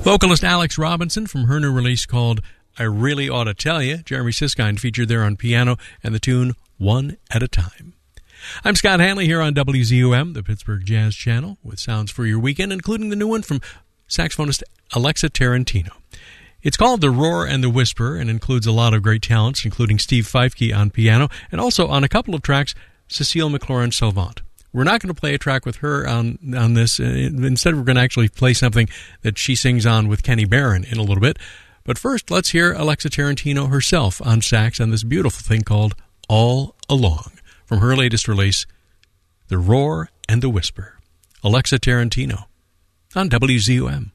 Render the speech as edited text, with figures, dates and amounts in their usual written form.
Vocalist Alex Robinson from her new release called I Really Ought to Tell You. Jeremy Siskind featured there on piano and the tune One at a Time. I'm Scott Hanley here on WZUM, the Pittsburgh Jazz Channel, with sounds for your weekend, including the new one from saxophonist Alexa Tarantino. It's called The Roar and the Whisper and includes a lot of great talents, including Steve Feifke on piano and also on a couple of tracks, Cecile McLaurin-Salvant. We're not going to play a track with her on this. Instead, we're going to actually play something that she sings on with Kenny Barron in a little bit. But first, let's hear Alexa Tarantino herself on sax on this beautiful thing called All Along, from her latest release, The Roar and the Whisper. Alexa Tarantino on WZUM.